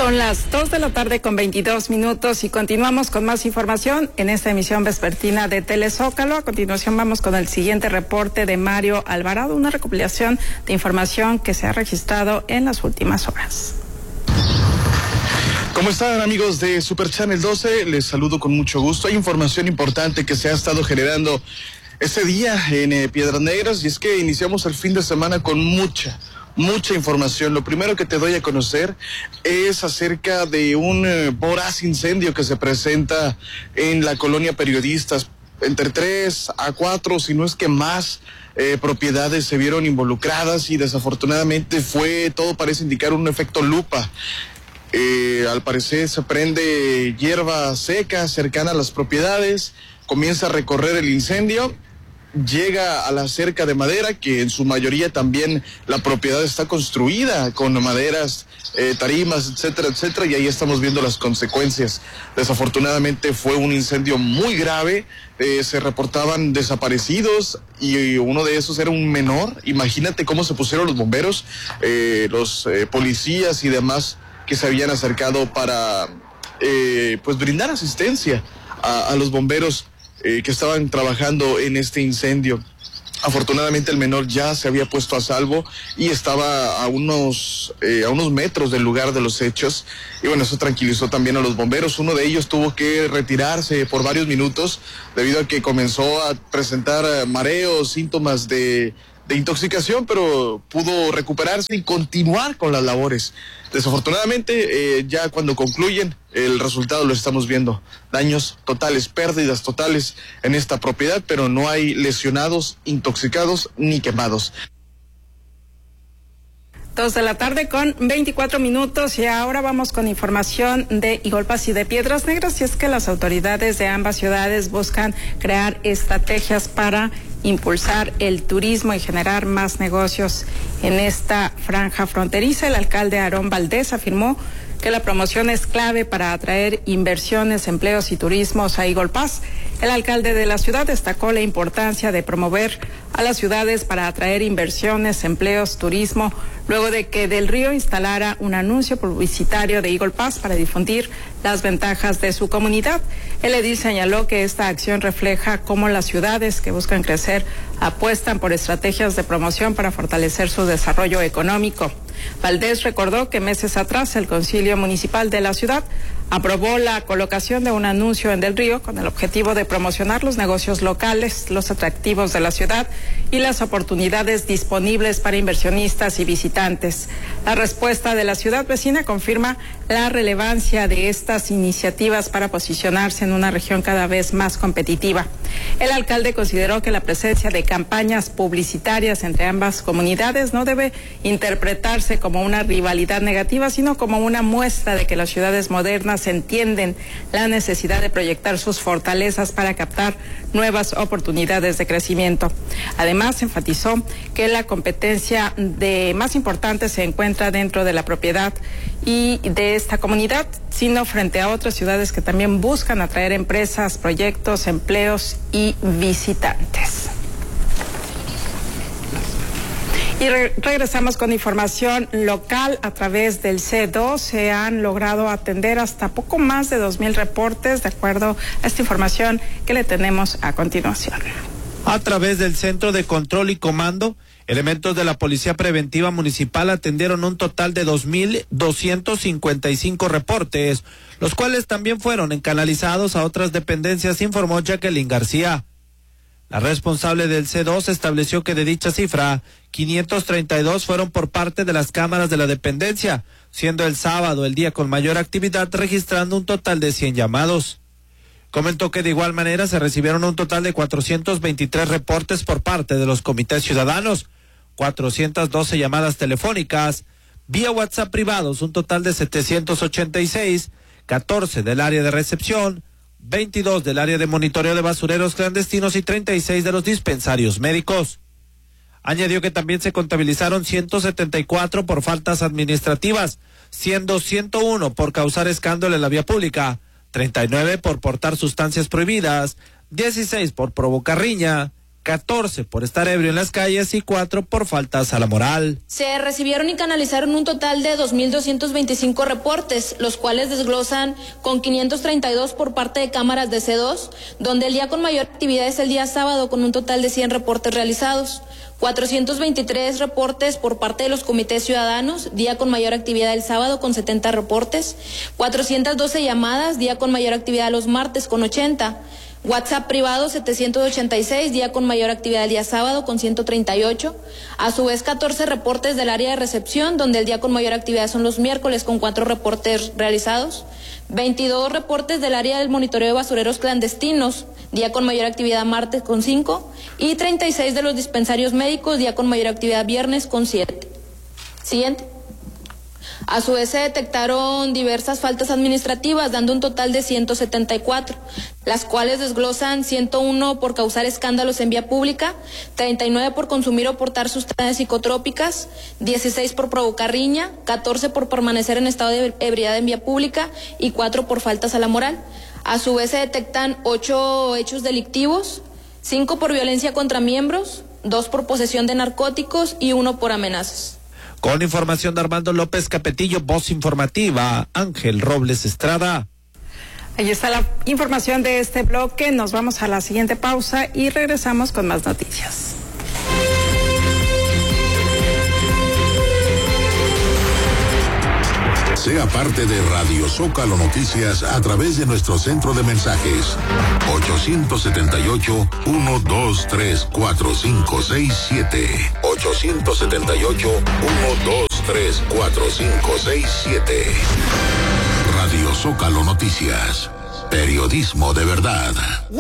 Son las 2:22 y continuamos con más información en esta emisión vespertina de Telezócalo. A continuación vamos con el siguiente reporte de Mario Alvarado, una recopilación de información que se ha registrado en las últimas horas. ¿Cómo están, amigos de Super Channel 12? Les saludo con mucho gusto. Hay información importante que se ha estado generando este día en Piedras Negras, y es que iniciamos el fin de semana con mucha información. Lo primero que te doy a conocer es acerca de un voraz incendio que se presenta en la colonia Periodistas. Entre 3 a 4, si no es que más, propiedades se vieron involucradas, y desafortunadamente todo parece indicar un efecto lupa. Al parecer se prende hierba seca cercana a las propiedades, comienza a recorrer el incendio, llega a la cerca de madera, que en su mayoría también la propiedad está construida con maderas, tarimas, etcétera, etcétera, y ahí estamos viendo las consecuencias. Desafortunadamente fue un incendio muy grave, se reportaban desaparecidos, y uno de esos era un menor. Imagínate cómo se pusieron los bomberos, los policías y demás que se habían acercado para pues brindar asistencia a los bomberos que estaban trabajando en este incendio. Afortunadamente el menor ya se había puesto a salvo y estaba a unos metros del lugar de los hechos, y bueno, eso tranquilizó también a los bomberos. Uno de ellos tuvo que retirarse por varios minutos debido a que comenzó a presentar mareos, síntomas de intoxicación, pero pudo recuperarse y continuar con las labores. Desafortunadamente, ya cuando concluyen, el resultado lo estamos viendo. Daños totales, pérdidas totales en esta propiedad, pero no hay lesionados, intoxicados ni quemados. 2:24 y ahora vamos con información de Igolpas y de Piedras Negras, y es que las autoridades de ambas ciudades buscan crear estrategias para impulsar el turismo y generar más negocios en esta franja fronteriza. El alcalde Aarón Valdés afirmó que la promoción es clave para atraer inversiones, empleos y turismos a Igolpas. El alcalde de la ciudad destacó la importancia de promover a las ciudades para atraer inversiones, empleos, turismo, luego de que Del Río instalara un anuncio publicitario de Igolpas para difundir las ventajas de su comunidad. El edil señaló que esta acción refleja cómo las ciudades que buscan crecer apuestan por estrategias de promoción para fortalecer su desarrollo económico. Valdés recordó que meses atrás el Concilio Municipal de la ciudad aprobó la colocación de un anuncio en Del Río con el objetivo de promocionar los negocios locales, los atractivos de la ciudad y las oportunidades disponibles para inversionistas y visitantes. La respuesta de la ciudad vecina confirma la relevancia de estas iniciativas para posicionarse en una región cada vez más competitiva. El alcalde consideró que la presencia de campañas publicitarias entre ambas comunidades no debe interpretarse como una rivalidad negativa, sino como una muestra de que las ciudades modernas entienden la necesidad de proyectar sus fortalezas para captar nuevas oportunidades de crecimiento. Además, enfatizó que la competencia más importante se encuentra dentro de la propiedad y de esta comunidad, sino frente a otras ciudades que también buscan atraer empresas, proyectos, empleos y visitantes. Y regresamos con información local. A través del C2 se han logrado atender hasta poco más de 2,000 reportes, de acuerdo a esta información que le tenemos a continuación. A través del Centro de Control y Comando, elementos de la Policía Preventiva Municipal atendieron un total de 2,255 reportes, los cuales también fueron canalizados a otras dependencias, informó Jacqueline García. La responsable del C2 estableció que de dicha cifra, 532 fueron por parte de las cámaras de la dependencia, siendo el sábado el día con mayor actividad, registrando un total de 100 llamados. Comentó que de igual manera se recibieron un total de 423 reportes por parte de los comités ciudadanos, 412 llamadas telefónicas, vía WhatsApp privados un total de 786, 14 del área de recepción, 22 del área de monitoreo de basureros clandestinos y 36 de los dispensarios médicos. Añadió que también se contabilizaron 174 por faltas administrativas, siendo 101 por causar escándalo en la vía pública, 39 por portar sustancias prohibidas, 16 por provocar riña 14 por estar ebrio en las calles y 4 por faltas a la moral. Se recibieron y canalizaron un total de 2.225 reportes, los cuales desglosan con 532 por parte de cámaras de C2, donde el día con mayor actividad es el día sábado con un total de 100 reportes realizados. 423 reportes por parte de los comités ciudadanos, día con mayor actividad el sábado con 70 reportes. 412 llamadas, día con mayor actividad los martes con 80. WhatsApp privado 786, día con mayor actividad el día sábado con 138. A su vez 14 reportes del área de recepción, donde el día con mayor actividad son los miércoles con 4 reportes realizados. 22 reportes del área del monitoreo de basureros clandestinos, día con mayor actividad martes con 5. Y 36 de los dispensarios médicos, día con mayor actividad viernes con 7. Siguiente. A su vez se detectaron diversas faltas administrativas, dando un total de 174, las cuales desglosan 101 por causar escándalos en vía pública, 39 por consumir o portar sustancias psicotrópicas, 16 por provocar riña, 14 por permanecer en estado de ebriedad en vía pública y 4 por faltas a la moral. A su vez se detectan 8 hechos delictivos, 5 por violencia contra miembros, 2 por posesión de narcóticos y 1 por amenazas. Con información de Armando López Capetillo, voz informativa, Ángel Robles Estrada. Ahí está la información de este bloque. Nos vamos a la siguiente pausa y regresamos con más noticias. Sea parte de Radio Zócalo Noticias a través de nuestro centro de mensajes 878-123-4567 878-123-4567. Radio Zócalo Noticias, periodismo de verdad.